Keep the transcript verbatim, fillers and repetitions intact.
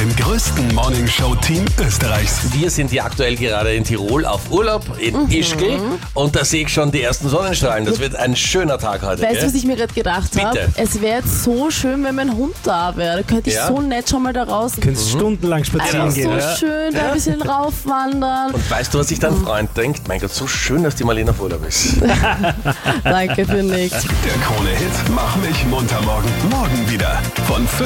dem größten Morningshow-Team Österreichs. Wir sind hier aktuell gerade in Tirol auf Urlaub, in Ischgl. Und da sehe ich schon die ersten Sonnenstrahlen. Das wird ein schöner Tag heute. Weißt du, gell? was ich mir gerade gedacht habe? Bitte. Es wäre jetzt so schön, wenn mein Hund da wäre. Da könnte ich Ja. so nett schon mal da raus. Könntest stundenlang spazieren Einfach gehen. so Ja. schön, da ein bisschen raufwandern. Und weißt du, was sich dein Freund denkt? Mein Gott, so schön, dass die Marlene auf Urlaub ist. Danke für nichts. Der Krone-Hit Mach mich munter morgen. Morgen wieder von